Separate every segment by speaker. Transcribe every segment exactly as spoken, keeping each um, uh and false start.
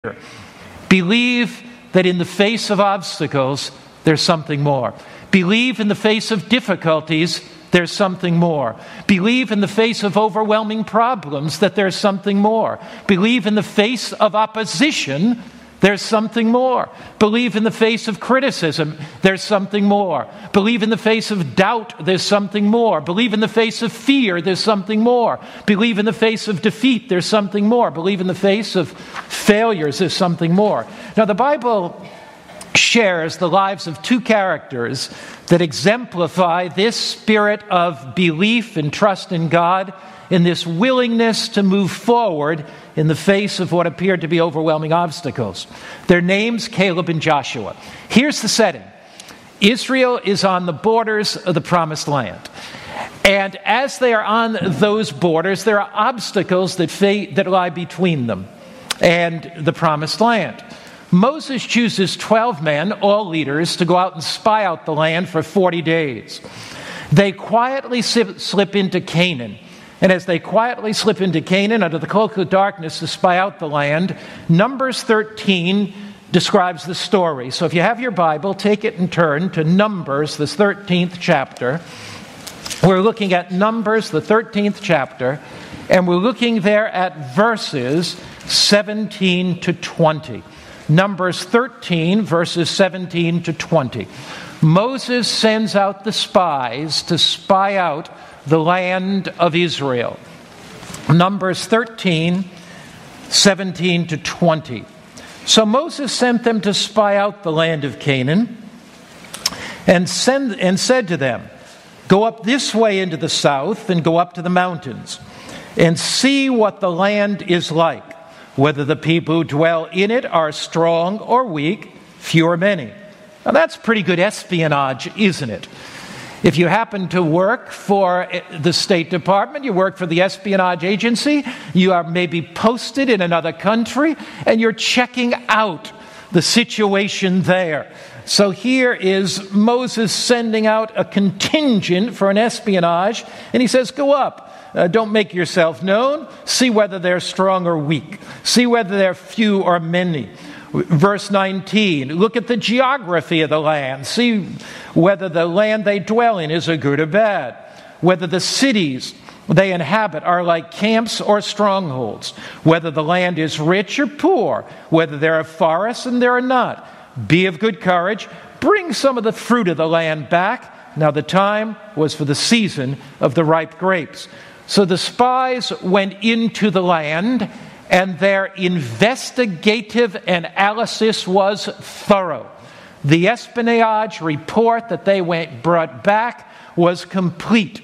Speaker 1: Believe that in the face of obstacles, there's something more. Believe in the face of difficulties, there's something more. Believe in the face of overwhelming problems that there's something more. Believe in the face of opposition, there's something more. Believe in the face of criticism, there's something more. Believe in the face of doubt, there's something more. Believe in the face of fear, there's something more. Believe in the face of defeat, there's something more. Believe in the face of failures, there's something more. Now, the Bible shares the lives of two characters that exemplify this spirit of belief and trust in God, in this willingness to move forward in the face of what appeared to be overwhelming obstacles. Their names, Caleb and Joshua. Here's the setting. Israel is on the borders of the Promised Land. And as they are on those borders, there are obstacles that, fa- that lie between them and the Promised Land. Moses chooses twelve men, all leaders, to go out and spy out the land for forty days. They quietly slip into Canaan. And as they quietly slip into Canaan under the cloak of darkness to spy out the land, Numbers thirteen describes the story. So if you have your Bible, take it and turn to Numbers, the thirteenth chapter. We're looking at Numbers, the thirteenth chapter, and we're looking there at verses seventeen to twenty. Numbers thirteen, verses seventeen to twenty. Moses sends out the spies to spy out the land of Israel. Numbers thirteen, seventeen to twenty. So Moses sent them to spy out the land of Canaan and, send, and said to them, "Go up this way into the south and go up to the mountains and see what the land is like, whether the people who dwell in it are strong or weak, few or many." Now that's pretty good espionage, isn't it? If you happen to work for the State Department, you work for the espionage agency, you are maybe posted in another country, and you're checking out the situation there. So here is Moses sending out a contingent for an espionage, and he says, go up. Uh, don't make yourself known. See whether they're strong or weak. See whether they're few or many. Verse nineteen, look at the geography of the land. See whether the land they dwell in is a good or bad. Whether the cities they inhabit are like camps or strongholds. Whether the land is rich or poor. Whether there are forests and there are not. Be of good courage. Bring some of the fruit of the land back. Now the time was for the season of the ripe grapes. So the spies went into the land, and their investigative analysis was thorough. The espionage report that they went brought back was complete.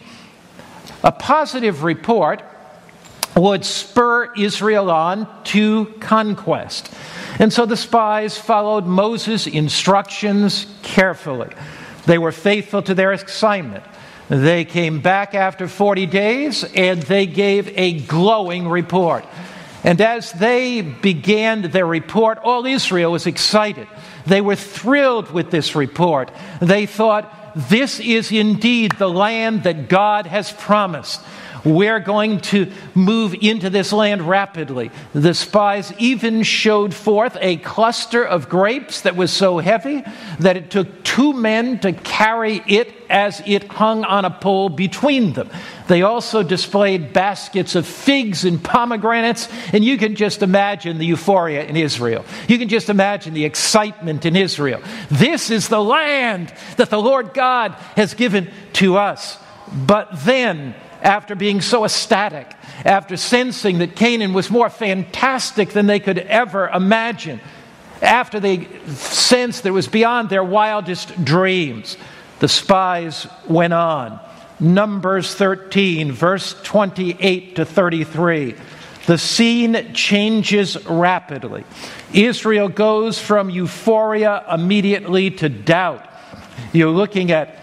Speaker 1: A positive report would spur Israel on to conquest. And so the spies followed Moses' instructions carefully. They were faithful to their assignment. They came back after forty days, and they gave a glowing report. And as they began their report, all Israel was excited. They were thrilled with this report. They thought, this is indeed the land that God has promised. We're going to move into this land rapidly. The spies even showed forth a cluster of grapes that was so heavy that it took two men to carry it as it hung on a pole between them. They also displayed baskets of figs and pomegranates, and you can just imagine the euphoria in Israel. You can just imagine the excitement in Israel. This is the land that the Lord God has given to us. But then, after being so ecstatic, after sensing that Canaan was more fantastic than they could ever imagine, after they sensed that it was beyond their wildest dreams, the spies went on. Numbers thirteen, verse twenty-eight to thirty-three. The scene changes rapidly. Israel goes from euphoria immediately to doubt. You're looking at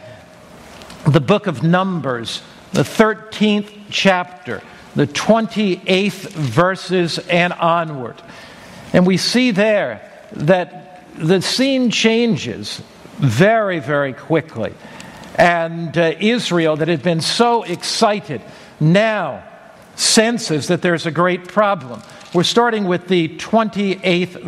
Speaker 1: the book of Numbers, the thirteenth chapter, the twenty-eighth verses and onward. And we see there that the scene changes very, very quickly. And uh, Israel, that had been so excited, now senses that there's a great problem. We're starting with the twenty-eighth